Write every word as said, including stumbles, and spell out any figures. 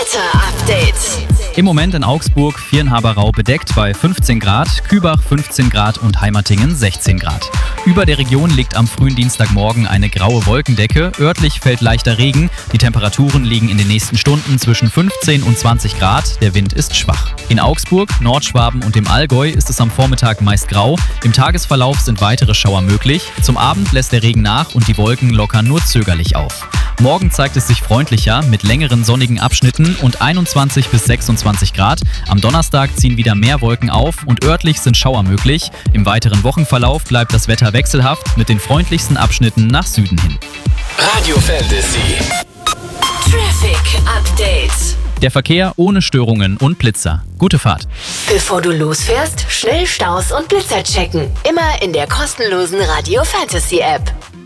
Wetter-Update. Im Moment in Augsburg, Viernhaberau bedeckt bei fünfzehn Grad, Kübach fünfzehn Grad und Heimatingen sechzehn Grad. Über der Region liegt am frühen Dienstagmorgen eine graue Wolkendecke. Örtlich fällt leichter Regen. Die Temperaturen liegen in den nächsten Stunden zwischen fünfzehn und zwanzig Grad. Der Wind ist schwach. In Augsburg, Nordschwaben und dem Allgäu ist es am Vormittag meist grau. Im Tagesverlauf sind weitere Schauer möglich. Zum Abend lässt der Regen nach und die Wolken lockern nur zögerlich auf. Morgen zeigt es sich freundlicher mit längeren sonnigen Abschnitten und einundzwanzig bis sechsundzwanzig Grad. Am Donnerstag ziehen wieder mehr Wolken auf und örtlich sind Schauer möglich. Im weiteren Wochenverlauf bleibt das Wetter wechselhaft mit den freundlichsten Abschnitten nach Süden hin. Radio Fantasy. Traffic Update. Der Verkehr ohne Störungen und Blitzer. Gute Fahrt. Bevor du losfährst, schnell Staus und Blitzer checken. Immer in der kostenlosen Radio Fantasy App.